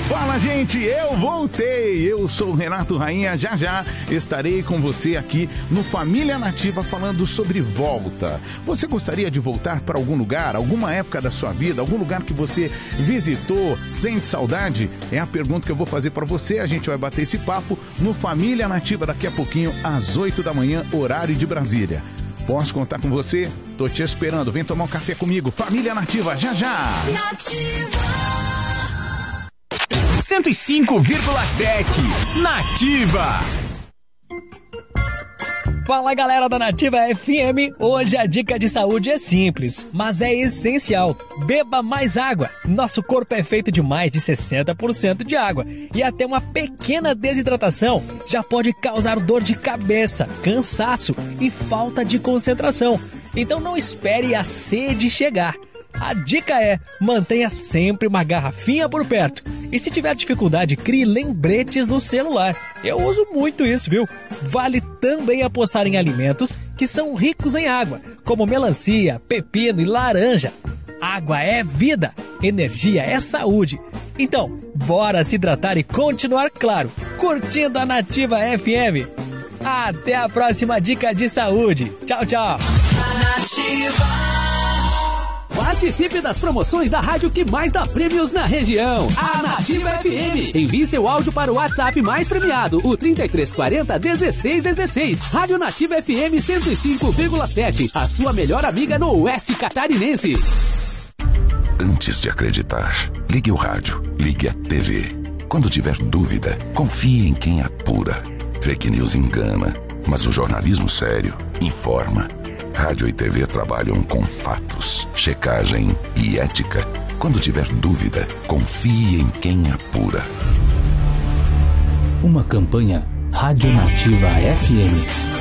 Fala, gente, eu voltei. Eu sou o Renato Rainha. Já já estarei com você aqui no Família Nativa falando sobre volta. Você gostaria de voltar para algum lugar, alguma época da sua vida, algum lugar que você visitou, sente saudade? É a pergunta que eu vou fazer para você. A gente vai bater esse papo no Família Nativa daqui a pouquinho, às 8 da manhã, horário de Brasília. Posso contar com você? Tô te esperando. Vem tomar um café comigo. Família Nativa, já já. Nativa 105,7 Nativa. Fala, galera da Nativa FM, hoje a dica de saúde é simples, mas é essencial. Beba mais água. Nosso corpo é feito de mais de 60% de água e até uma pequena desidratação já pode causar dor de cabeça, cansaço e falta de concentração. Então não espere a sede chegar. A dica é, mantenha sempre uma garrafinha por perto. E se tiver dificuldade, crie lembretes no celular. Eu uso muito isso, viu? Vale também apostar em alimentos que são ricos em água, como melancia, pepino e laranja. Água é vida, energia é saúde. Então, bora se hidratar e continuar, claro, curtindo a Nativa FM. Até a próxima dica de saúde. Tchau, tchau. Nativa. Participe das promoções da rádio que mais dá prêmios na região. A Nativa FM. Envie seu áudio para o WhatsApp mais premiado, o 3340-1616. Rádio Nativa FM 105,7. A sua melhor amiga no Oeste Catarinense. Antes de acreditar, ligue o rádio, ligue a TV. Quando tiver dúvida, confie em quem apura. Fake news engana, mas o jornalismo sério informa. Rádio e TV trabalham com fatos, checagem e ética. Quando tiver dúvida, confie em quem apura. Uma campanha Rádio Nativa FM.